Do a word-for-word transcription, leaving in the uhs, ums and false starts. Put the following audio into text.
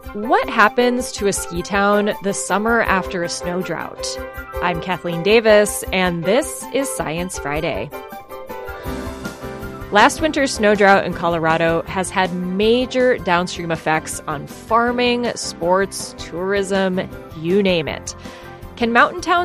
What happens to a ski town the summer after a snow drought? I'm Kathleen Davis, and this is Science Friday. Last winter's snow drought in Colorado has had major downstream effects on farming, sports, tourism, you name it. Can mountain towns